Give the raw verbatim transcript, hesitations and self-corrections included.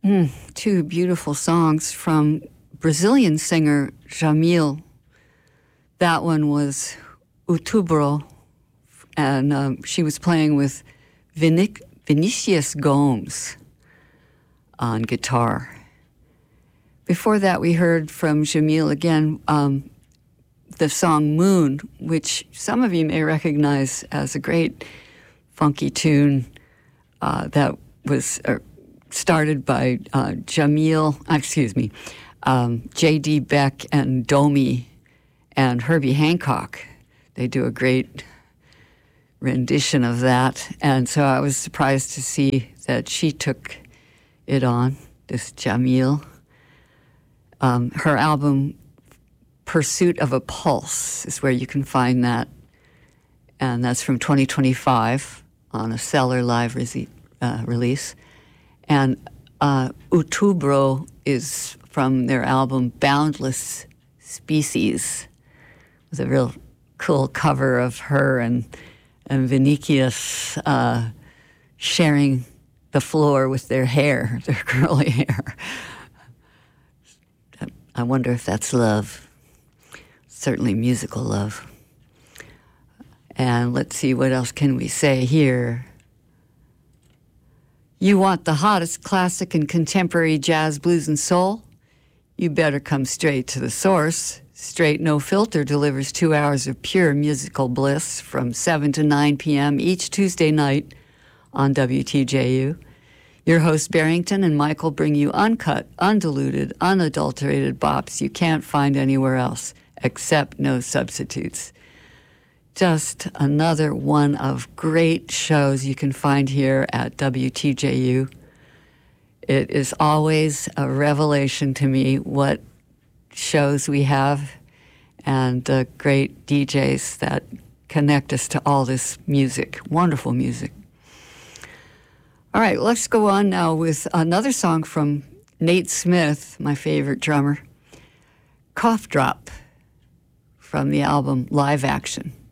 Mm, two beautiful songs from Brazilian singer Jamil. That one was Outubro, and um, she was playing with Vinic- Vinicius Gomes on guitar. Before that, we heard from Jamil again um, the song Moon, which some of you may recognize as a great funky tune uh, that was uh, started by uh, Jamil, excuse me, um, J D. Beck and Domi and Herbie Hancock. They do a great rendition of that. And so I was surprised to see that she took it on, this Jamil. Um, her album, Pursuit of a Pulse, is where you can find that. And that's from twenty twenty-five on a Cellar Live re- uh, release. And uh, Outubro is from their album Boundless Species. It was a real cool cover of her and, and Vinicius uh, sharing the floor with their hair, their curly hair. I wonder if that's love. Certainly musical love. And let's see, what else can we say here? You want the hottest classic and contemporary jazz, blues, and soul? You better come straight to the source. Straight No Filter delivers two hours of pure musical bliss from seven to nine p.m. each Tuesday night on W T J U. Your hosts Barrington and Michael bring you uncut, undiluted, unadulterated bops you can't find anywhere else, except No Substitutes. Just another one of great shows you can find here at W T J U. It is always a revelation to me what shows we have and the great D Js that connect us to all this music, wonderful music. All right, let's go on now with another song from Nate Smith, my favorite drummer, Cough Drop, from the album Live Action.